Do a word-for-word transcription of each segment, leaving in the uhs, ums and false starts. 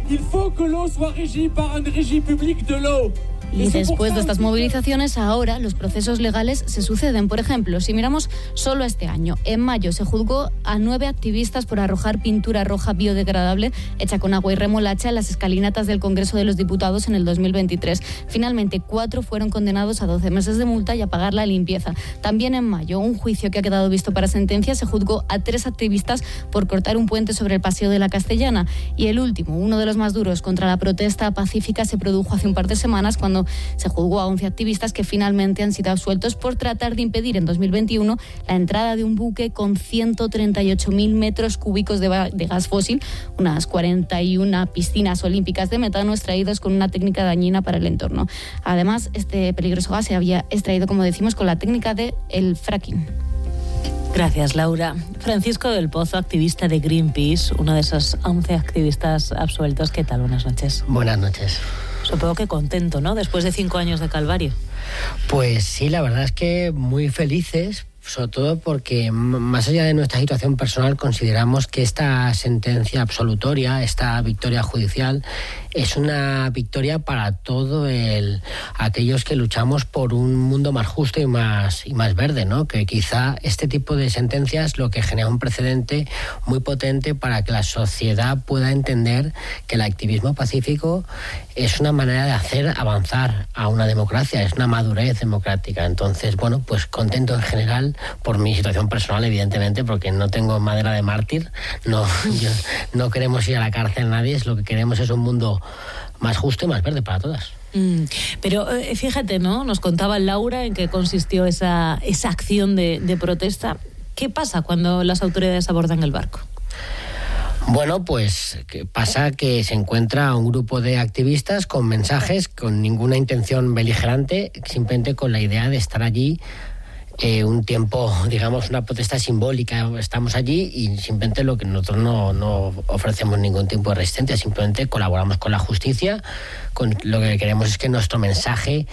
Il faut que l'eau soit régie par une régie publique de l'eau. Y después de estas movilizaciones, ahora los procesos legales se suceden. Por ejemplo, si miramos solo este año, en mayo se juzgó a nueve activistas por arrojar pintura roja biodegradable hecha con agua y remolacha en las escalinatas del Congreso de los Diputados en el dos mil veintitrés. Finalmente, cuatro fueron condenados a doce meses de multa y a pagar la limpieza. También en mayo, un juicio que ha quedado visto para sentencia, se juzgó a tres activistas por cortar un puente sobre el Paseo de la Castellana. Y el último, uno de los más duros contra la protesta pacífica, se produjo hace un par de semanas cuando se juzgó a once activistas que finalmente han sido absueltos por tratar de impedir en dos mil veintiuno la entrada de un buque con ciento treinta y ocho mil metros cúbicos de, de gas fósil, unas cuarenta y una piscinas olímpicas de metano extraídos con una técnica dañina para el entorno. Además, este peligroso gas se había extraído, como decimos, con la técnica del fracking. Gracias, Laura. Francisco del Pozo, activista de Greenpeace, uno de esos once activistas absueltos. ¿Qué tal? Buenas noches. Buenas noches. Supongo que contento, ¿no? Después de cinco años de calvario. Pues sí, la verdad es que muy felices, sobre todo porque más allá de nuestra situación personal consideramos que esta sentencia absolutoria, esta victoria judicial, es una victoria para todo el aquellos que luchamos por un mundo más justo y más y más verde, ¿no? Que quizá este tipo de sentencias lo que genera un precedente muy potente para que la sociedad pueda entender que el activismo pacífico es una manera de hacer avanzar a una democracia, es una madurez democrática. Entonces, bueno, pues contento en general por mi situación personal, evidentemente, porque no tengo madera de mártir, no, yo, no queremos ir a la cárcel nadie, es lo que queremos es un mundo más justo y más verde para todas. Mm, pero eh, fíjate, ¿no? Nos contaba Laura en qué consistió esa, esa acción de, de protesta. ¿Qué pasa cuando las autoridades abordan el barco? Bueno, pues pasa que se encuentra un grupo de activistas con mensajes, con ninguna intención beligerante, simplemente con la idea de estar allí Eh, un tiempo, digamos, una protesta simbólica. Estamos allí y simplemente lo que nosotros no, no ofrecemos ningún tipo de resistencia, simplemente colaboramos con la justicia, con lo que queremos es que nuestro mensaje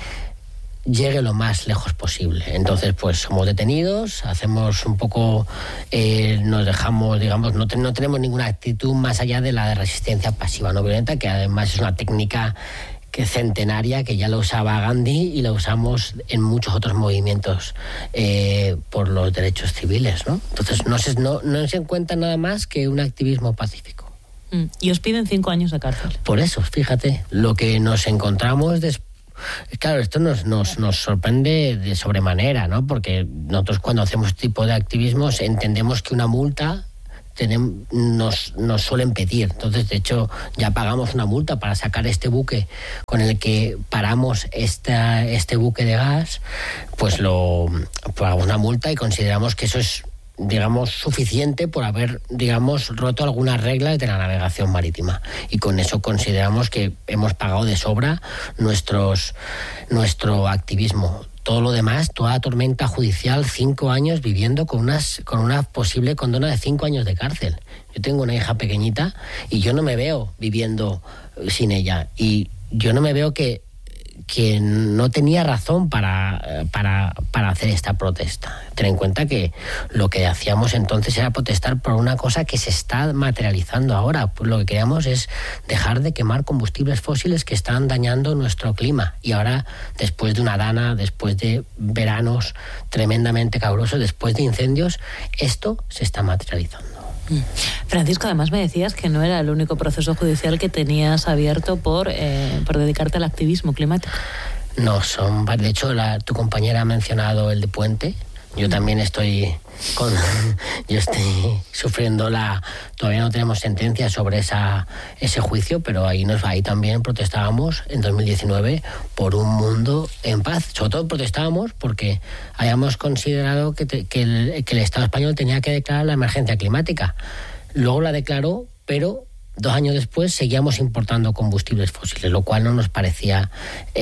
llegue lo más lejos posible. Entonces, pues somos detenidos, hacemos un poco, eh, nos dejamos, digamos, no, te, no tenemos ninguna actitud más allá de la de resistencia pasiva no violenta, que además es una técnica que centenaria, que ya lo usaba Gandhi y lo usamos en muchos otros movimientos eh, por los derechos civiles, ¿no? Entonces no se, no, no se encuentra nada más que un activismo pacífico. Mm. Y os piden cinco años de cárcel. Por eso, fíjate, lo que nos encontramos después. Claro, esto nos, nos, nos sorprende de sobremanera, ¿no? Porque nosotros cuando hacemos este tipo de activismos entendemos que una multa Tenemos, nos, nos suelen pedir. Entonces, de hecho, ya pagamos una multa para sacar este buque con el que paramos esta, este buque de gas, pues lo pagamos una multa y consideramos que eso es, digamos, suficiente por haber, digamos, roto algunas reglas de la navegación marítima. Y con eso consideramos que hemos pagado de sobra nuestros, nuestro activismo. Todo lo demás, toda la tormenta judicial, cinco años viviendo con, unas, con una posible condena de cinco años de cárcel. Yo tengo una hija pequeñita y yo no me veo viviendo sin ella. Y yo no me veo que, que no tenía razón para, para, para hacer esta protesta. Ten en cuenta que lo que hacíamos entonces era protestar por una cosa que se está materializando ahora. Pues lo que queríamos es dejar de quemar combustibles fósiles que están dañando nuestro clima. Y ahora, después de una dana, después de veranos tremendamente calurosos, después de incendios, esto se está materializando. Francisco, además me decías que no era el único proceso judicial que tenías abierto por, eh, por dedicarte al activismo climático. No, son, de hecho, la, tu compañera ha mencionado el de Puente. Yo también estoy con, yo estoy sufriendo la, todavía no tenemos sentencia sobre esa, ese juicio, pero ahí nos ahí también protestábamos en dos mil diecinueve por un mundo en paz. Sobre todo protestábamos porque habíamos considerado que, te, que, el, que el Estado español tenía que declarar la emergencia climática. Luego la declaró, pero dos años después seguíamos importando combustibles fósiles, lo cual no nos parecía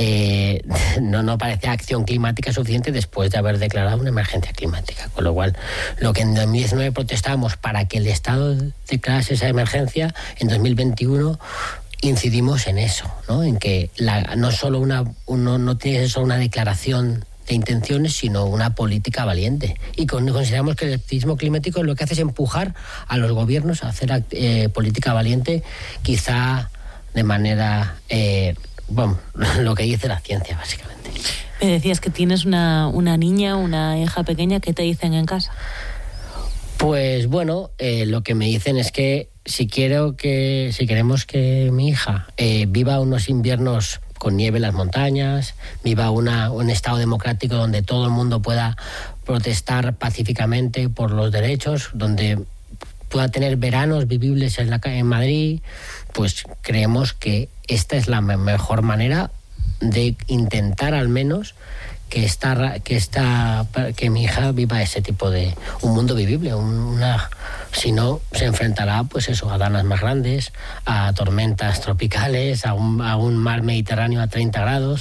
eh, no nos parecía acción climática suficiente después de haber declarado una emergencia climática. Con lo cual, lo que en dos mil diecinueve protestábamos para que el Estado declarase esa emergencia, en dos mil veintiuno incidimos en eso, ¿no? En que la, no solo una uno no tiene solo una declaración de intenciones, sino una política valiente. Y con, consideramos que el activismo climático lo que hace es empujar a los gobiernos a hacer eh, política valiente, quizá de manera, eh, bueno, lo que dice la ciencia, básicamente. Me decías que tienes una, una niña, una hija pequeña. ¿Qué te dicen en casa? Pues bueno, eh, lo que me dicen es que si quiero que, si queremos que mi hija eh, viva unos inviernos con nieve en las montañas, viva una, un estado democrático donde todo el mundo pueda protestar pacíficamente por los derechos, donde pueda tener veranos vivibles en, la, en Madrid, pues creemos que esta es la mejor manera de intentar al menos que esta, que esta, que mi hija viva ese tipo de un mundo vivible. Una, si no, se enfrentará pues eso, a danas más grandes, a tormentas tropicales, a un, a un mar Mediterráneo a treinta grados.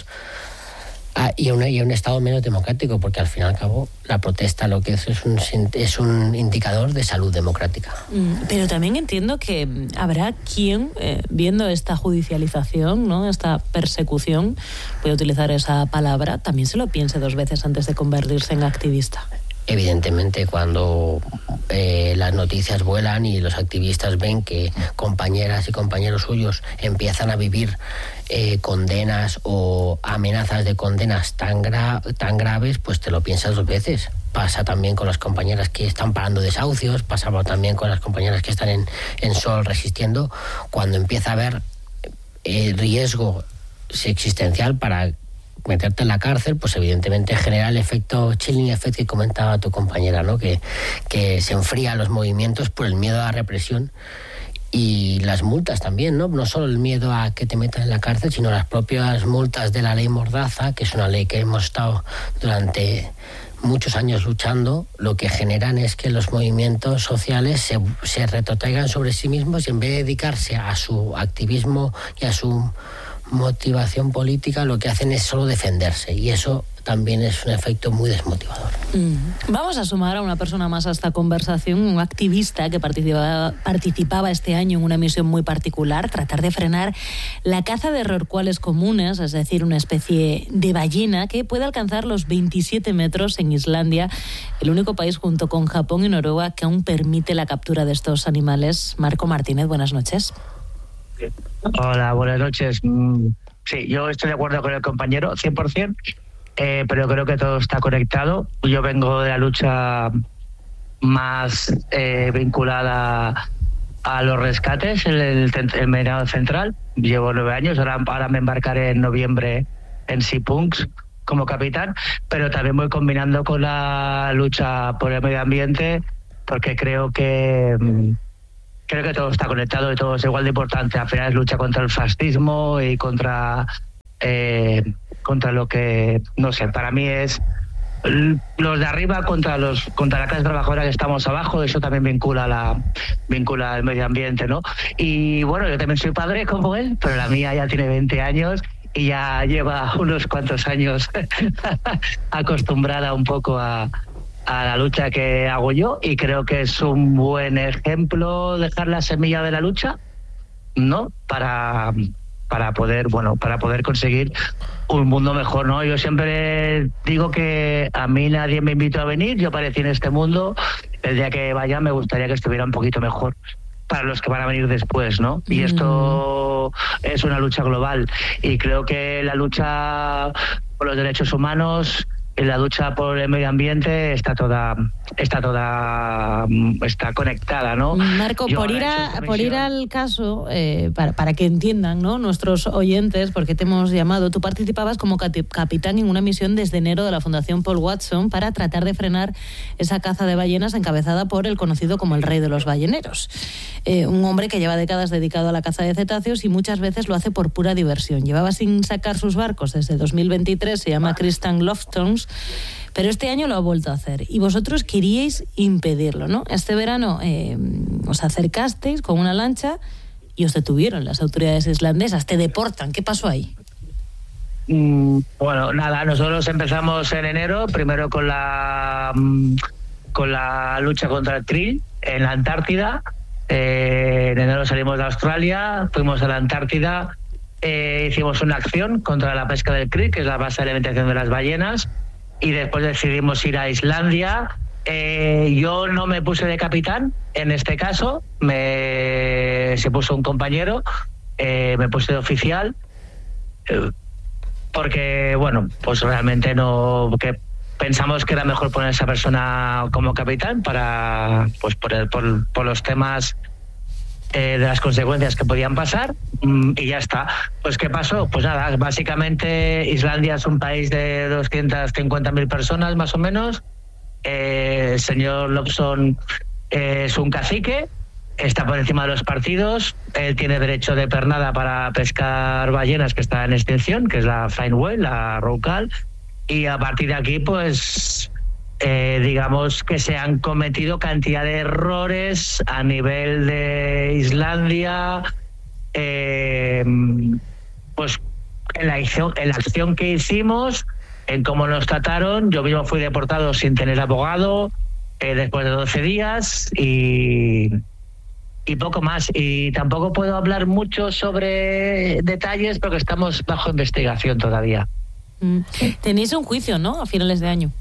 Ah, y, una, y un estado menos democrático, porque al fin y al cabo la protesta lo que es es un, es un indicador de salud democrática. Pero también entiendo que habrá quien, eh, viendo esta judicialización, ¿no?, esta persecución, voy a utilizar esa palabra, también se lo piense dos veces antes de convertirse en activista. Evidentemente, cuando eh, las noticias vuelan y los activistas ven que compañeras y compañeros suyos empiezan a vivir eh, condenas o amenazas de condenas tan, gra- tan graves, pues te lo piensas dos veces. Pasa también con las compañeras que están parando desahucios, pasa también con las compañeras que están en, en Sol resistiendo. Cuando empieza a haber eh, riesgo existencial para meterte en la cárcel, pues evidentemente genera el efecto chilling effect que comentaba tu compañera, ¿no? Que, que se enfrían los movimientos por el miedo a la represión y las multas también, ¿no? No solo el miedo a que te metan en la cárcel, sino las propias multas de la ley Mordaza, que es una ley que hemos estado durante muchos años luchando. Lo que generan es que los movimientos sociales se, se retrotraigan sobre sí mismos y en vez de dedicarse a su activismo y a su motivación política, lo que hacen es solo defenderse, y eso también es un efecto muy desmotivador. Mm. Vamos a sumar a una persona más a esta conversación, un activista que participaba, participaba este año en una misión muy particular, tratar de frenar la caza de rorcuales comunes, es decir, una especie de ballena que puede alcanzar los veintisiete metros en Islandia, el único país junto con Japón y Noruega que aún permite la captura de estos animales. Marco Martínez, buenas noches. Hola, buenas noches. Sí, yo estoy de acuerdo con el compañero, cien por ciento, eh, pero creo que todo está conectado. Yo vengo de la lucha más eh, vinculada a los rescates, el, el, el Meridional Central. Llevo nueve años, ahora, ahora me embarcaré en noviembre en Sea Punks como capitán, pero también voy combinando con la lucha por el medio ambiente, porque creo que... Creo que todo está conectado y todo es igual de importante. Al final es lucha contra el fascismo y contra eh, contra lo que, no sé, para mí es los de arriba contra los contra la clase trabajadora que estamos abajo. Eso también vincula la vincula el medio ambiente, ¿no? Y bueno, yo también soy padre como él, pero la mía ya tiene veinte años y ya lleva unos cuantos años acostumbrada un poco a a la lucha que hago yo, y creo que es un buen ejemplo dejar la semilla de la lucha, ¿no? Para, para poder, bueno, para poder conseguir un mundo mejor, ¿no? Yo siempre digo que a mí nadie me invitó a venir, yo aparecí en este mundo, el día que vaya me gustaría que estuviera un poquito mejor para los que van a venir después, ¿no? Y esto es una lucha global, y creo que la lucha por los derechos humanos, en la lucha por el medio ambiente está toda está toda está conectada, ¿no? Marco, Yo por ir a, por ir al caso, eh, para, para que entiendan, ¿no?, nuestros oyentes, porque te hemos llamado, tú participabas como capitán en una misión desde enero de la Fundación Paul Watson para tratar de frenar esa caza de ballenas encabezada por el conocido como el rey de los balleneros, eh, un hombre que lleva décadas dedicado a la caza de cetáceos y muchas veces lo hace por pura diversión. Llevaba sin sacar sus barcos desde dos mil veintitrés, se llama Christian Lofstones, pero este año lo ha vuelto a hacer y vosotros queríais impedirlo, ¿no? Este verano eh, os acercasteis con una lancha y os detuvieron las autoridades islandesas, te deportan. ¿Qué pasó ahí? Mm, bueno, nada, nosotros empezamos en enero, primero con la con la lucha contra el krill en la Antártida. Eh, en enero salimos de Australia, fuimos a la Antártida, eh, hicimos una acción contra la pesca del krill, que es la base de alimentación de las ballenas, y después decidimos ir a Islandia. Eh, yo no me puse de capitán en este caso, me se puso un compañero, eh, me puse de oficial, eh, porque, bueno, pues realmente no... que pensamos que era mejor poner a esa persona como capitán para, pues por, el, por, por los temas eh, de las consecuencias que podían pasar, y ya está. Pues ¿qué pasó? Pues nada, básicamente Islandia es un país de doscientas cincuenta mil personas más o menos. Eh, el señor Lobson eh, es un cacique, está por encima de los partidos, él tiene derecho de pernada para pescar ballenas que está en extinción, que es la Fine Whale, la Rorqual, y a partir de aquí pues eh, digamos que se han cometido cantidad de errores a nivel de Islandia, eh, pues en la, acción, en la acción que hicimos, en cómo nos trataron. Yo mismo fui deportado sin tener abogado eh, después de doce días y, y poco más. Y tampoco puedo hablar mucho sobre detalles porque estamos bajo investigación todavía. Mm. Tenéis un juicio, ¿no?, a finales de año.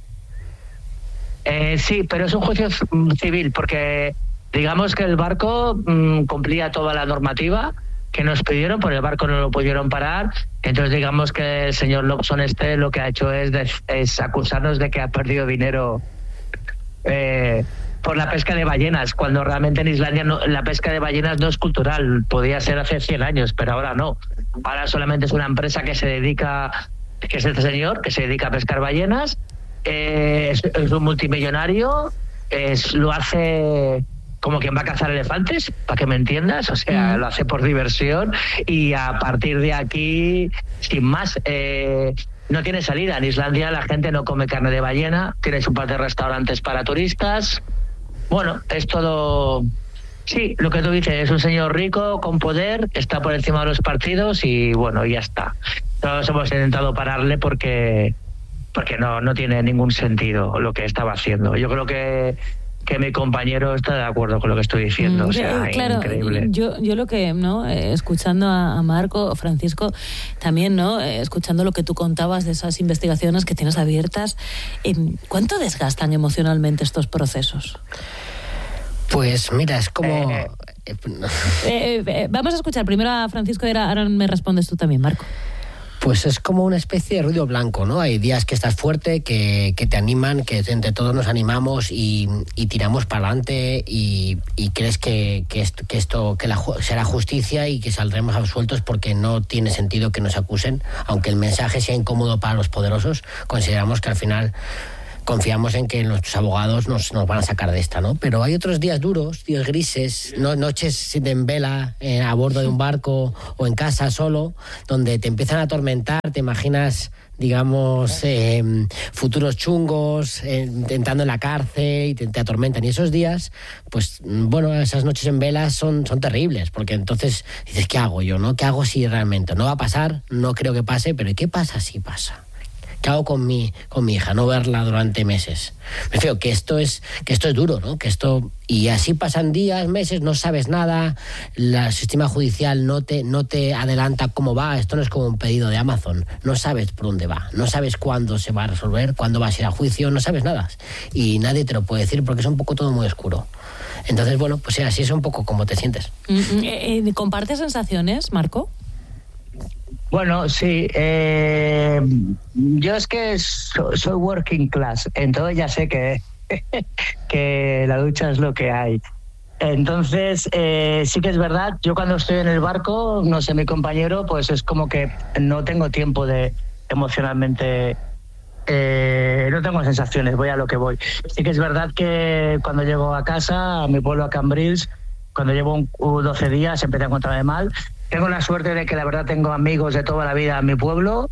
Eh, sí, pero es un juicio civil porque digamos que el barco mmm, cumplía toda la normativa que nos pidieron, por el barco no lo pudieron parar. Entonces digamos que el señor Lobson este lo que ha hecho es, de, es acusarnos de que ha perdido dinero eh, por la pesca de ballenas, cuando realmente en Islandia no, la pesca de ballenas no es cultural. Podía ser hace cien años, pero ahora no. Ahora solamente es una empresa que se dedica, que es este señor, que se dedica a pescar ballenas. Eh, es, es un multimillonario, es, lo hace como quien va a cazar elefantes, para que me entiendas, o sea, mm. lo hace por diversión, y a partir de aquí, sin más, eh, no tiene salida. En Islandia la gente no come carne de ballena, tienes un par de restaurantes para turistas. Bueno, es todo... Sí, lo que tú dices, es un señor rico, con poder, está por encima de los partidos y bueno, ya está. Todos hemos intentado pararle porque porque no, no tiene ningún sentido lo que estaba haciendo. Yo creo que que mi compañero está de acuerdo con lo que estoy diciendo, o sea, claro, increíble. Yo, yo lo que, ¿no? Eh, escuchando a, a Marco, Francisco, también, ¿no? Eh, escuchando lo que tú contabas de esas investigaciones que tienes abiertas, eh, ¿cuánto desgastan emocionalmente estos procesos? Pues mira, es como... Eh, eh, eh, vamos a escuchar primero a Francisco y ahora me respondes tú también, Marco. Pues es como una especie de ruido blanco, ¿no? Hay días que estás fuerte, que, que te animan, que entre todos nos animamos y, y tiramos para adelante y, y crees que, que esto, que, esto que la, será justicia y que saldremos absueltos porque no tiene sentido que nos acusen. Aunque el mensaje sea incómodo para los poderosos, consideramos que al final confiamos en que nuestros abogados nos, nos van a sacar de esta, ¿no? Pero hay otros días duros, días grises, no, noches en vela, eh, a bordo de un barco o en casa solo, donde te empiezan a atormentar, te imaginas, digamos, eh, futuros chungos, eh, entrando en la cárcel y te, te atormentan. Y esos días, pues, bueno, esas noches en vela son, son terribles, porque entonces dices, ¿qué hago yo, no? ¿Qué hago si realmente no va a pasar? No creo que pase, pero ¿qué pasa si pasa? ¿Qué hago con mi, con mi hija? No verla durante meses. Me refiero que esto es, que esto es duro, ¿no? Que esto, y así pasan días, meses, no sabes nada, el sistema judicial no te, no te adelanta cómo va. Esto no es como un pedido de Amazon. No sabes por dónde va, no sabes cuándo se va a resolver, cuándo vas a ir a juicio, no sabes nada. Y nadie te lo puede decir porque es un poco todo muy oscuro. Entonces, bueno, pues así es un poco como te sientes. ¿Compartes sensaciones, Marco? Bueno, sí. Eh, yo es que so, soy working class, entonces ya sé que, que la lucha es lo que hay. Entonces, eh, sí que es verdad, yo cuando estoy en el barco, no sé, mi compañero, pues es como que no tengo tiempo de emocionalmente... Eh, no tengo sensaciones, voy a lo que voy. Sí que es verdad que cuando llego a casa, a mi pueblo, a Cambrils, cuando llevo un, doce días, empecé a encontrarme mal. Tengo la suerte de que la verdad tengo amigos de toda la vida en mi pueblo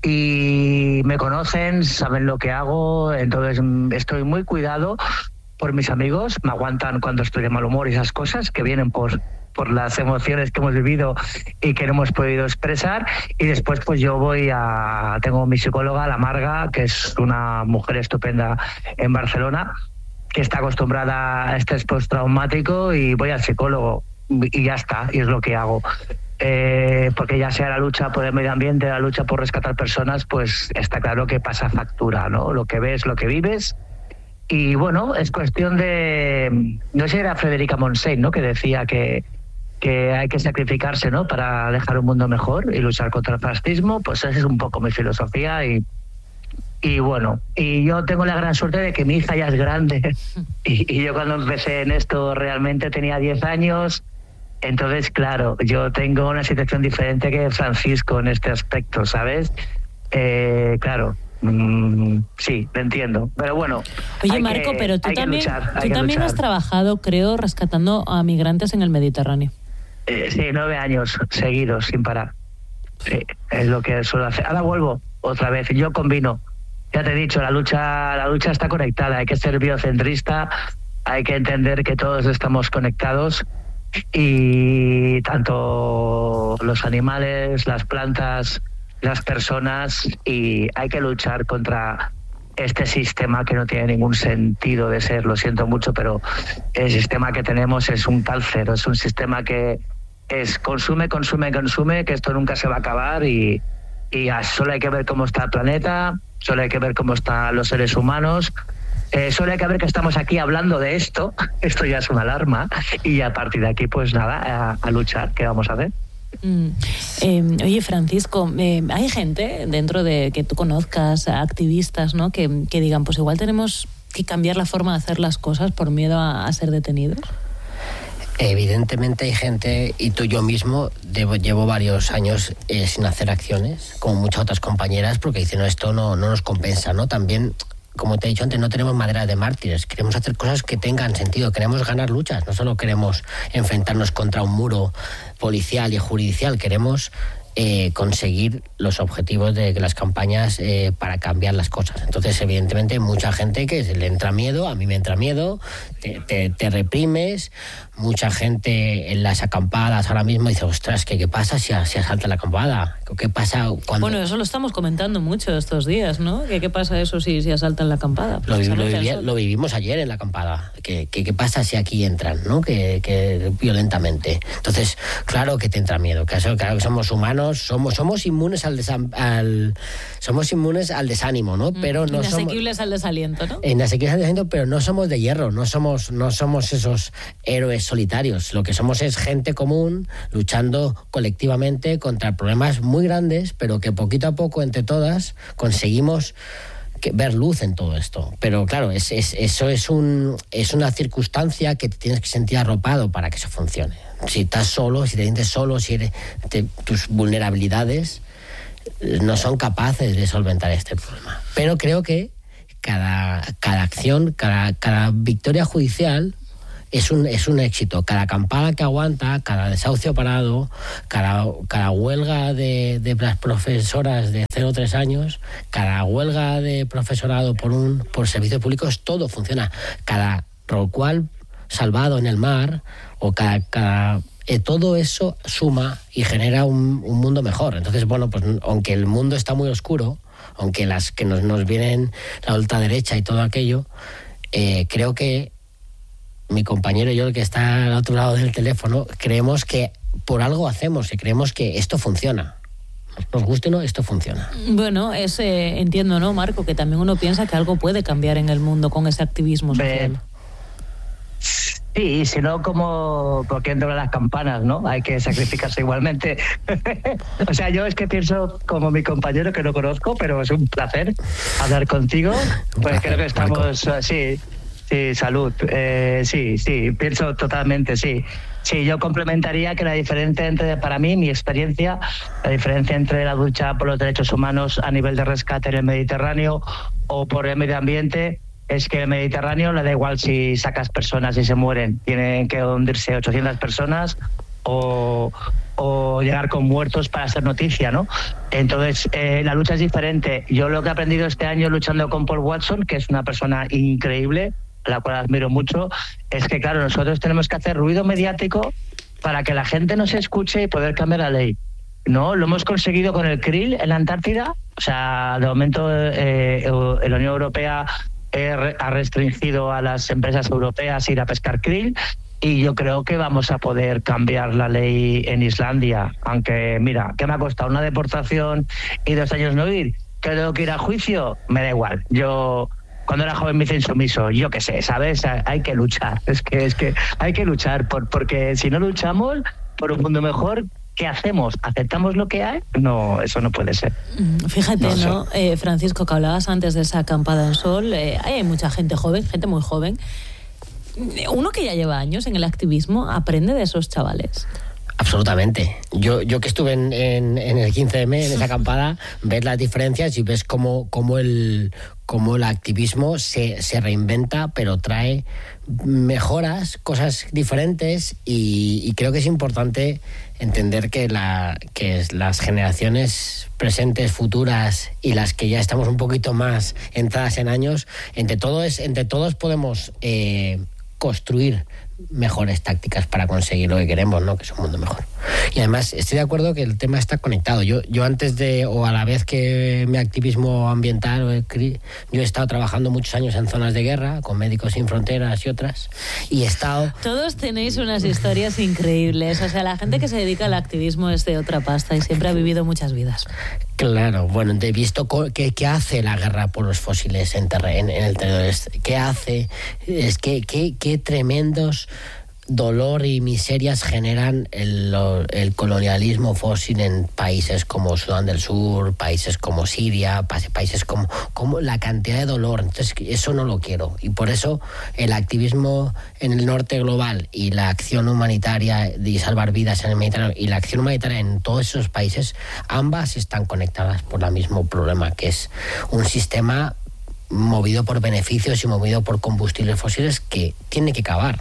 y me conocen, saben lo que hago, entonces estoy muy cuidado por mis amigos, me aguantan cuando estoy de mal humor y esas cosas que vienen por, por las emociones que hemos vivido y que no hemos podido expresar. Y después pues yo voy a... tengo mi psicóloga, la Marga, que es una mujer estupenda en Barcelona, que está acostumbrada a este estrés postraumático, y voy al psicólogo y ya está, y es lo que hago. Eh, porque ya sea la lucha por el medio ambiente, la lucha por rescatar personas, pues está claro que pasa factura, ¿no? Lo que ves, lo que vives. Y bueno, es cuestión de... No sé si era Federica Montseny, ¿no?, que decía que, que hay que sacrificarse, ¿no?, para dejar un mundo mejor y luchar contra el fascismo. Pues esa es un poco mi filosofía y Y bueno, y yo tengo la gran suerte de que mi hija ya es grande. Y, y yo cuando empecé en esto realmente tenía diez años. Entonces, claro, yo tengo una situación diferente que Francisco en este aspecto, ¿sabes? Eh, claro, mmm, sí, lo entiendo. Pero bueno. Oye, Marco, que, pero tú también, luchar, tú también has trabajado, creo, rescatando a migrantes en el Mediterráneo. Eh, sí, nueve años seguidos, sin parar. Sí, es lo que suelo hacer. Ahora vuelvo otra vez. Yo combino. Ya te he dicho, la lucha, la lucha está conectada, hay que ser biocentrista, hay que entender que todos estamos conectados y tanto los animales, las plantas, las personas, y hay que luchar contra este sistema que no tiene ningún sentido de ser, lo siento mucho, pero el sistema que tenemos es un cáncer, es un sistema que es consume, consume, consume, que esto nunca se va a acabar y, y solo hay que ver cómo está el planeta. Solo hay que ver cómo están los seres humanos, eh, solo hay que ver que estamos aquí hablando de esto, esto ya es una alarma, y a partir de aquí pues nada, a, a luchar, ¿qué vamos a hacer? Mm. Eh, oye, Francisco, eh, hay gente dentro de que tú conozcas, activistas, ¿no?, que, que digan, pues igual tenemos que cambiar la forma de hacer las cosas por miedo a, a ser detenidos. Evidentemente hay gente, y tú yo mismo debo, llevo varios años eh, sin hacer acciones, como muchas otras compañeras, porque dicen, no, esto no, no nos compensa, ¿no? También, como te he dicho antes, no tenemos madera de mártires, queremos hacer cosas que tengan sentido, queremos ganar luchas, no solo queremos enfrentarnos contra un muro policial y judicial, queremos eh, conseguir los objetivos de las campañas eh, para cambiar las cosas. Entonces, evidentemente, hay mucha gente que le entra miedo, a mí me entra miedo, te, te, te reprimes. Mucha gente en las acampadas ahora mismo dice, ostras, ¿qué, qué pasa si, si asalta la acampada? ¿Qué pasa cuando...? Bueno, eso lo estamos comentando mucho estos días, ¿no? ¿Qué, qué pasa eso si, si asaltan la acampada? Lo, lo, viví, lo vivimos ayer en la acampada. ¿Qué, qué, qué pasa si aquí entran, ¿no? Que, que violentamente. Entonces, claro que te entra miedo. Claro, claro que somos humanos, somos, somos inmunes al, desam, al somos inmunes al desánimo, ¿no? Pero no inasequibles somos, al desaliento, ¿no? Inasequibles al desaliento, pero no somos de hierro, no somos, no somos esos héroes solitarios. Lo que somos es gente común luchando colectivamente contra problemas muy grandes, pero que poquito a poco entre todas conseguimos que, ver luz en todo esto. Pero claro, es, es, eso es, un, es una circunstancia que te tienes que sentir arropado para que eso funcione. Si estás solo, si te sientes solo, si eres, te, tus vulnerabilidades no son capaces de solventar este problema. Pero creo que cada, cada acción, cada, cada victoria judicial Es un, es un éxito. Cada acampada que aguanta, cada desahucio parado, cada, cada huelga de, de las profesoras de cero a tres años, cada huelga de profesorado por un por servicios públicos, todo funciona. Cada rorcual salvado en el mar, o cada, cada eh, todo eso suma y genera un, un mundo mejor. Entonces, bueno, pues aunque el mundo está muy oscuro, aunque las que nos, nos vienen la ultraderecha y todo aquello, eh, creo que mi compañero y yo, el que está al otro lado del teléfono, creemos que por algo hacemos y creemos que esto funciona. Nos guste o no, esto funciona. Bueno, es, eh, entiendo, ¿no, Marco? Que también uno piensa que algo puede cambiar en el mundo con ese activismo social. Sí, y si no, como porque entran las campanas, ¿no? Hay que sacrificarse igualmente. O sea, yo es que pienso como mi compañero, que no conozco, pero es un placer hablar contigo. Pues placer, creo que estamos así. Sí, salud. Eh, sí, sí, pienso totalmente, sí. Sí, yo complementaría que la diferencia entre, para mí, mi experiencia, la diferencia entre la lucha por los derechos humanos a nivel de rescate en el Mediterráneo o por el medio ambiente, es que en el Mediterráneo le da igual si sacas personas y se mueren. Tienen que hundirse ochocientas personas o, o llegar con muertos para hacer noticia, ¿no? Entonces, eh, la lucha es diferente. Yo lo que he aprendido este año luchando con Paul Watson, que es una persona increíble, a la cual admiro mucho, es que, claro, nosotros tenemos que hacer ruido mediático para que la gente nos escuche y poder cambiar la ley. No, lo hemos conseguido con el krill en la Antártida. O sea, de momento eh, la Unión Europea eh, ha restringido a las empresas europeas ir a pescar krill, y yo creo que vamos a poder cambiar la ley en Islandia. Aunque, mira, ¿qué me ha costado? Una deportación y dos años no ir. ¿Que tengo que ir a juicio? Me da igual. Yo... Cuando era joven me hice insumiso, yo qué sé, ¿sabes? Hay que luchar, es que es que hay que luchar, por, porque si no luchamos por un mundo mejor. ¿Qué hacemos? ¿Aceptamos lo que hay? No, eso no puede ser. Fíjate, ¿no, no sé. eh, Francisco, que hablabas antes de esa acampada en Sol, eh, hay mucha gente joven, gente muy joven. Uno que ya lleva años en el activismo aprende de esos chavales. Absolutamente. Yo, yo que estuve en, en, en el quince eme, en esa acampada, ves las diferencias y ves cómo, cómo, el, cómo el activismo se, se reinventa, pero trae mejoras, cosas diferentes, y, y creo que es importante entender que, la, que las generaciones presentes, futuras y las que ya estamos un poquito más entradas en años, entre todos, entre todos podemos eh, construir mejores tácticas para conseguir lo que queremos, ¿no? Que es un mundo mejor. Y además estoy de acuerdo que el tema está conectado. Yo, yo antes de, o a la vez que mi activismo ambiental, yo he estado trabajando muchos años en zonas de guerra, con Médicos Sin Fronteras y otras, y he estado... Todos tenéis unas historias increíbles. O sea, la gente que se dedica al activismo es de otra pasta y siempre ha vivido muchas vidas. Claro, bueno, he visto qué, qué hace la guerra por los fósiles en, terre, en, en el territorio. ¿Qué hace? Es que qué, qué tremendos dolor y miserias generan el, el colonialismo fósil en países como Sudán del Sur, países como Siria, países como, como la cantidad de dolor. Entonces, eso no lo quiero. Y por eso el activismo en el norte global y la acción humanitaria de salvar vidas en el Mediterráneo y la acción humanitaria en todos esos países, ambas están conectadas por el mismo problema, que es un sistema movido por beneficios y movido por combustibles fósiles que tiene que acabar.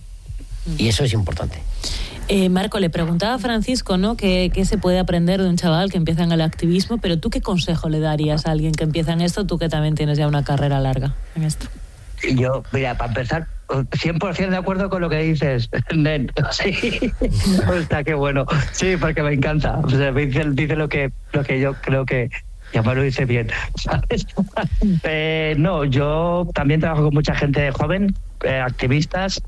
Y eso es importante. Eh, Marco, le preguntaba a Francisco, ¿no? ¿Qué, ¿Qué se puede aprender de un chaval que empieza en el activismo? Pero tú, ¿qué consejo le darías a alguien que empieza en esto? Tú que también tienes ya una carrera larga en esto. Yo, mira, para empezar, cien por ciento de acuerdo con lo que dices, Nen. Sí, está qué bueno. Sí, porque me encanta. O sea, dice, dice lo que lo que yo creo que ya me lo dice bien, ¿sabes? Eh, no, yo también trabajo con mucha gente joven, eh, activistas.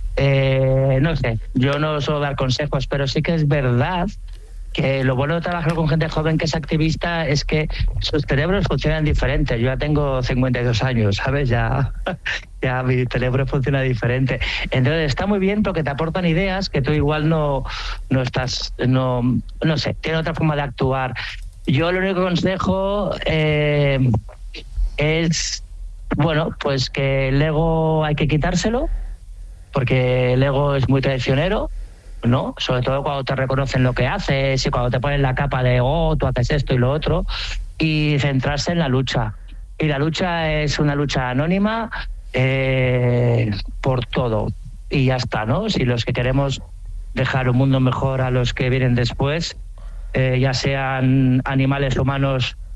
Eh, no sé, yo no suelo dar consejos, pero sí que es verdad que lo bueno de trabajar con gente joven que es activista es que sus cerebros funcionan diferentes. Yo ya tengo cincuenta y dos años, ¿sabes? Ya, ya mi cerebro funciona diferente. Entonces está muy bien porque te aportan ideas que tú igual no, no estás, no, no sé, tiene otra forma de actuar. Yo lo único que consejo eh, es, bueno, pues que el ego hay que quitárselo, porque el ego es muy traicionero, ¿no? Sobre todo cuando te reconocen lo que haces y cuando te ponen la capa de, oh, tú haces esto y lo otro, y centrarse en la lucha. Y la lucha es una lucha anónima eh, por todo. Y ya está, ¿no? Si los que queremos dejar un mundo mejor a los que vienen después, eh, ya sean animales, humanos